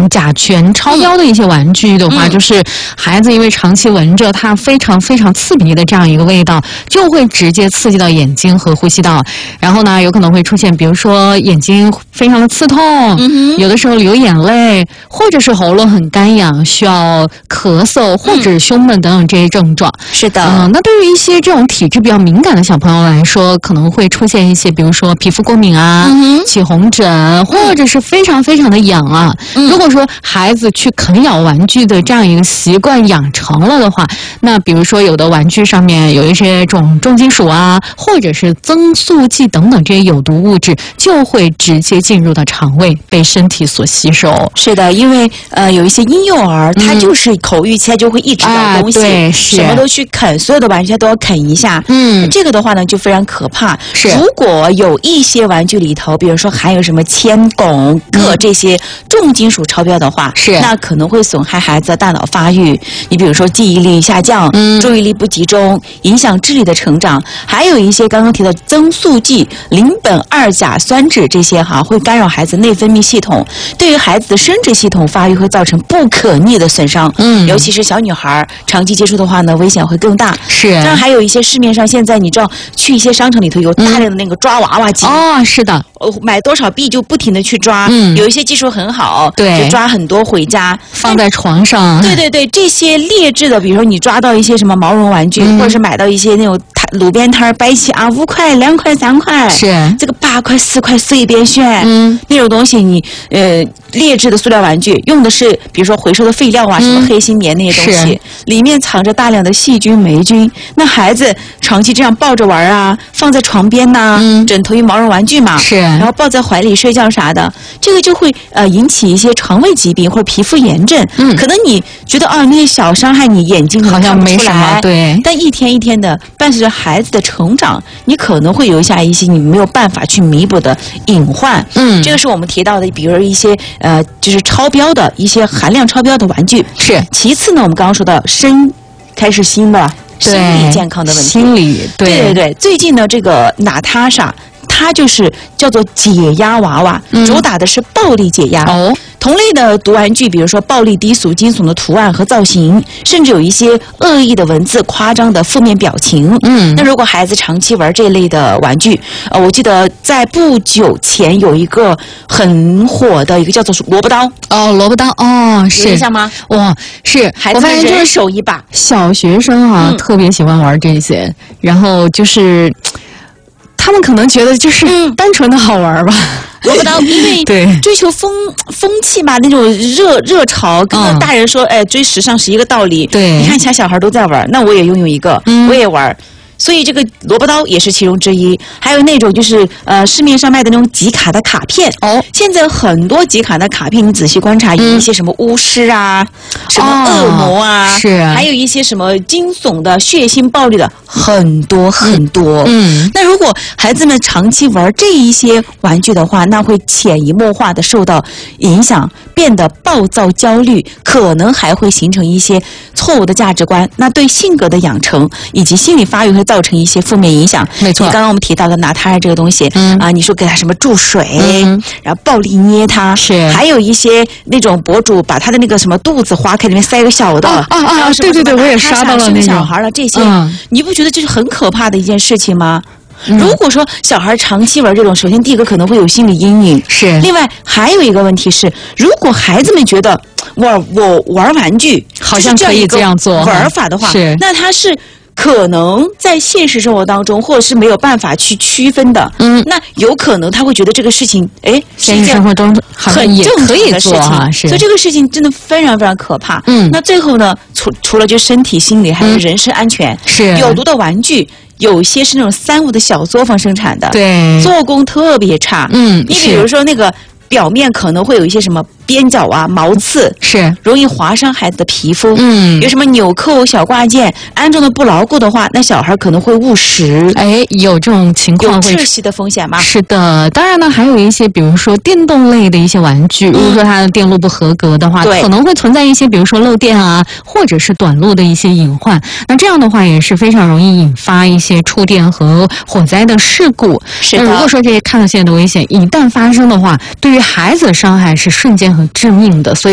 种甲醛超标的一些玩具的话，就是孩子因为长期闻着它非常非常刺鼻的这样一个味道，就会直接刺激到眼睛和呼吸道，然后呢有可能会出现比如说眼睛非常的刺痛，有的时候流眼泪，或者是喉咙很干痒需要咳嗽或者胸闷等等这些症状。 是的， 那对于一些这种体质比较敏感的小朋友来说，可能会出现一些比如说皮肤过敏啊，起红疹，或者是非常非常的痒啊。如果说孩子去啃咬玩具的这样一个习惯养成了的话，那比如说有的玩具上面有一些重金属啊，或者是增速剂等等这些有毒物质，就会直接进入到肠胃，被身体所吸收。 是的，因为有一些婴幼儿，他就是口欲期，他就会一直咬东西， 对， 什么都去啃，所有的玩具他都要啃一下。这个的话呢就非常可怕。如果有一些玩具里头，比如说含有什么铅、汞、铬这些重金属超标的话，那可能会损害孩子的大脑发育。你比如说记忆力下降，注意力不集中，影响智力的成长。还有一些刚刚提到增速剂、邻苯二甲酸酯这些会干扰孩子内分泌系统，对于孩子的生殖系统发育会造成不可逆的损伤。尤其是小女孩长期接触的话呢，危险会更大。当然还有一些市面上现在你知道去一些商场里头有大量的那个抓娃娃机。 是的， 买多少币就不停的去抓。有一些技术很好，对，就抓很多回家放在床上。 对对对，这些劣质的，比如说你抓到一些什么毛绒玩具，或者是买到一些那种路边摊掰起5块、2块、3块，这个8块、4块随便选。那种东西你劣质的塑料玩具用的是比如说回收的废料啊，什么黑心棉那些东西，里面藏着大量的细菌霉菌。那孩子长期这样抱着玩啊，放在床边呐，枕头与毛绒玩具嘛，然后抱在怀里睡觉啥的，这个就会引起一些肠胃疾病或者皮肤炎症。可能你觉得那些小伤害你眼睛好像没什么，对，但一天一天的伴随着孩子的成长，你可能会留下一些你没有办法去弥补的隐患。这个是我们提到的，比如一些就是超标的一些含量超标的玩具。其次呢，我们刚刚说到开始心理健康的问题。 心理， 对，最近呢，这个娜塔莎，它就是叫做解压娃娃，主打的是暴力解压。同类的毒玩具，比如说暴力、低俗、惊悚的图案和造型，甚至有一些恶意的文字、夸张的负面表情。那如果孩子长期玩这类的玩具，我记得在不久前有一个很火的一个叫做萝卜刀。 萝卜刀是， 有印象吗？ 哇，是， 孩子们人手一把， 小学生特别喜欢玩这些，然后就是他们可能觉得就是单纯的好玩吧。 萝卜刀，因为追求风气嘛，那种热潮，跟大人说，追时尚是一个道理。你看，小孩都在玩，那我也拥有一个，我也玩。所以这个萝卜刀也是其中之一。还有那种就是市面上卖的那种集卡的卡片。现在很多集卡的卡片，你仔细观察，有一些什么巫师啊，什么恶魔啊，还有一些什么惊悚的、血腥暴力的，很多很多。那如果孩子们长期玩这一些玩具的话，那会潜移默化的受到影响，变得暴躁、焦虑，可能还会形成一些错误的价值观。那对性格的养成以及心理发育会造成一些负面影响。 没错， 刚刚我们提到的娜塔莎这个东西，你说给他什么注水，然后暴力捏他，还有一些那种博主把他的那个什么肚子划开，里面塞个小的， 对，我也刷到了那种小孩了，这些，你不觉得这是很可怕的一件事情吗？如果说小孩长期玩这种，首先第一个可能会有心理阴影，另外还有一个问题是，如果孩子们觉得我玩玩具好像可以这样做玩法的话，那他是可能在现实生活当中或者是没有办法去区分的。那有可能他会觉得这个事情现实生活中很正常的事情，所以这个事情真的非常非常可怕。那最后呢，除了就身体心理还有人身安全，有毒的玩具有些是那种3无的小作坊生产的，做工特别差。你比如说那个表面可能会有一些什么边角啊、毛刺，容易划伤孩子的皮肤。有什么纽扣、小挂件安装的不牢固的话，那小孩可能会误食。 有这种情况， 有窒息的风险吗？ 是的，当然呢，还有一些比如说电动类的一些玩具，如果说它的电路不合格的话，可能会存在一些比如说漏电啊，或者是短路的一些隐患。那这样的话也是非常容易引发一些触电和火灾的事故。那如果说这些看得见的危险一旦发生的话，对于孩子的伤害是瞬间和致命的。所以